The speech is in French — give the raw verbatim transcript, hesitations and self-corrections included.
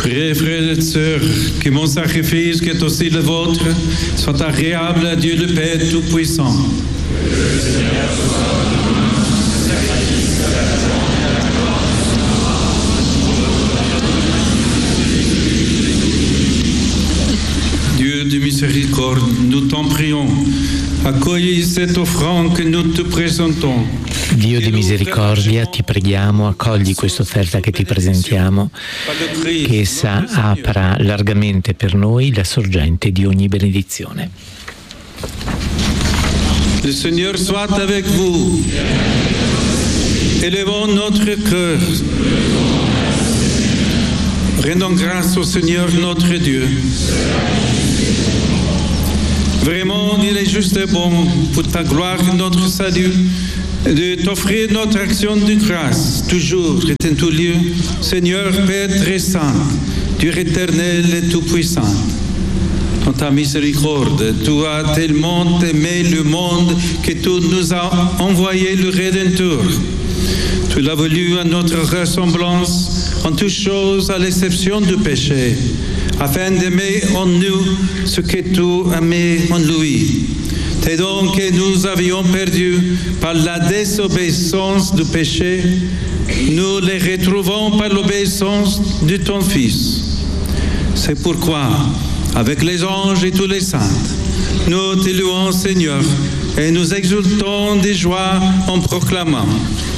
J'espère, frères et sœurs, que mon sacrifice, qui est aussi le vôtre, soit agréable à Dieu le Père Tout-Puissant. Dieu de miséricorde, nous t'en prions, accogli cette offrande que nous te présentons. Dio di misericordia, ti preghiamo, accogli questa offerta che ti presentiamo, che essa apra largamente per noi la sorgente di ogni benedizione. Le Seigneur soit avec vous. Élevons notre cœur. Rendons grâce au Seigneur notre Dieu. Vraiment, il est juste et bon pour ta gloire et notre salut de t'offrir notre action de grâce, toujours et en tout lieu, Seigneur Père très saint, Dieu éternel et tout-puissant. Dans ta miséricorde, tu as tellement aimé le monde que tu nous as envoyé le Rédempteur. Tu l'as voulu à notre ressemblance en toutes choses, à l'exception du péché, afin d'aimer en nous ce que tu aimais en lui. Et donc que nous avions perdu par la désobéissance du péché, nous les retrouvons par l'obéissance de ton Fils. C'est pourquoi, avec les anges et tous les saints, nous te louons, Seigneur, et nous exultons de joie en proclamant